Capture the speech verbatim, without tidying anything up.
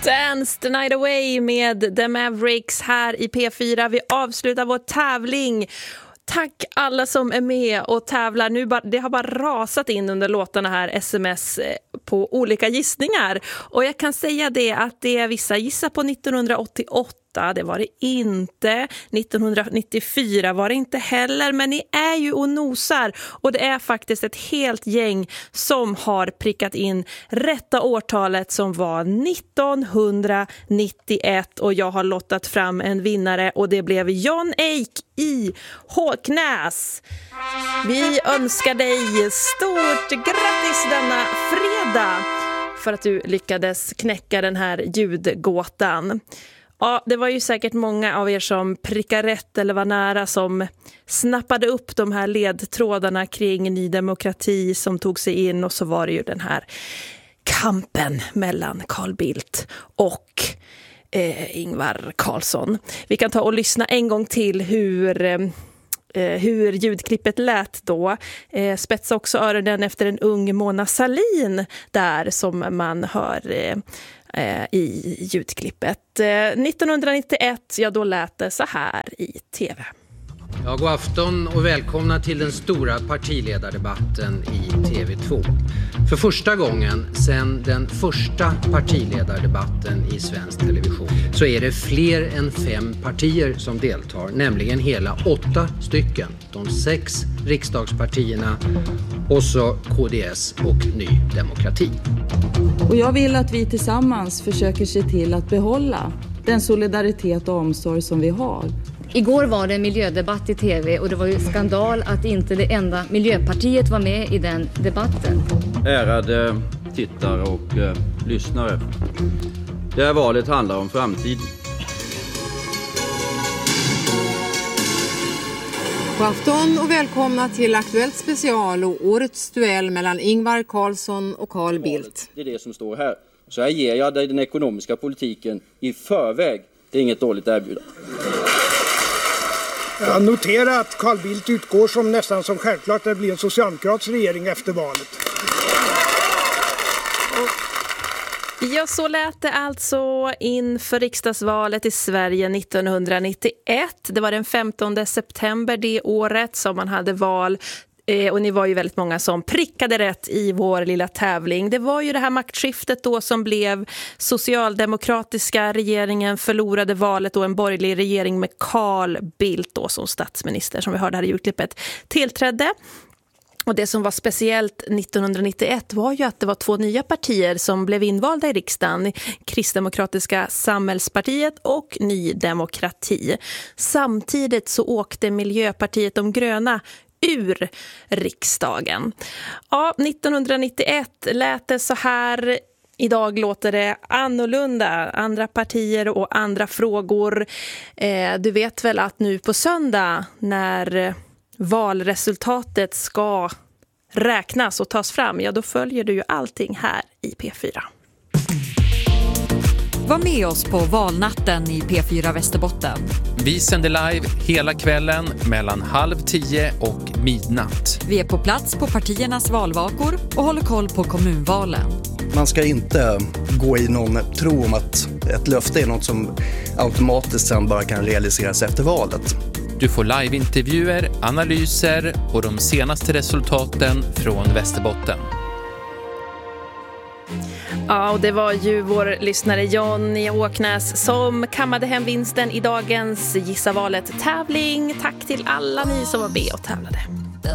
Dance the Night Away med The Mavericks här i P fyra. Vi avslutar vår tävling. Tack alla som är med och tävlar. Nu bara, det har bara rasat in under låtarna här sms på olika gissningar. Och jag kan säga det att det är vissa gissar på nittonhundraåttioåtta. Det var det inte. nittonhundranittiofyra var det inte heller. Men ni är ju och nosar. Och det är faktiskt ett helt gäng som har prickat in rätta årtalet som var nittonhundranittioett. Och jag har lottat fram en vinnare och det blev John Eik i Håknäs. Vi önskar dig stort grattis denna fredag för att du lyckades knäcka den här ljudgåtan. Ja, det var ju säkert många av er som prickade rätt eller var nära som snappade upp de här ledtrådarna kring Ny Demokrati som tog sig in, och så var det ju den här kampen mellan Carl Bildt och eh, Ingvar Carlsson. Vi kan ta och lyssna en gång till hur... Eh, hur ljudklippet lät då. Eh, spetsa också öronen efter en ung Mona Sahlin där som man hör eh, eh, i ljudklippet. Eh, nittonhundranittioett, ja då lät det så här i tv. Ja, god afton och välkomna till den stora partiledardebatten i T V två. För första gången sedan den första partiledardebatten i svensk television så är det fler än fem partier som deltar, nämligen hela åtta stycken. De sex riksdagspartierna och så K D S och Ny Demokrati. Och jag vill att vi tillsammans försöker se till att behålla den solidaritet och omsorg som vi har. Igår var det en miljödebatt i tv och det var ju skandal att inte det enda Miljöpartiet var med i den debatten. Ärade tittare och eh, lyssnare. Det här valet handlar om framtiden. God afton och välkomna till Aktuellt special och årets duell mellan Ingvar Carlsson och Carl Bildt. Det är det som står här. Så här ger jag dig den ekonomiska politiken i förväg. Det är inget dåligt erbjudande. Jag noterar att Carl Bildt utgår som nästan som självklart att det blir en socialdemokratisk regering efter valet. Ja, så lät det alltså inför riksdagsvalet i Sverige nittonhundranittioett. Det var den femtonde september det året som man hade val. Och ni var ju väldigt många som prickade rätt i vår lilla tävling. Det var ju det här maktskiftet då som blev socialdemokratiska regeringen förlorade valet och en borgerlig regering med Carl Bildt då som statsminister, som vi hörde här i julklippet, tillträdde. Och det som var speciellt nittonhundranittioett var ju att det var två nya partier som blev invalda i riksdagen. Kristdemokratiska samhällspartiet och Ny Demokrati. Samtidigt så åkte Miljöpartiet de gröna ur riksdagen. Ja, nittonhundranittioett lät det så här. Idag låter det annorlunda. Andra partier och andra frågor. Eh, du vet väl att nu på söndag när valresultatet ska räknas och tas fram, ja då följer du ju allting här i P fyra. Var med oss på valnatten i P fyra Västerbotten. Vi sänder live hela kvällen mellan halv tio och midnatt. Vi är på plats på partiernas valvakor och håller koll på kommunvalen. Man ska inte gå i någon tro om att ett löfte är något som automatiskt sen bara kan realiseras efter valet. Du får liveintervjuer, analyser och de senaste resultaten från Västerbotten. Ja, och det var ju vår lyssnare John i Håknäs som kammade hem vinsten i dagens Gissa valet tävling. Tack till alla ni som var med och tävlade.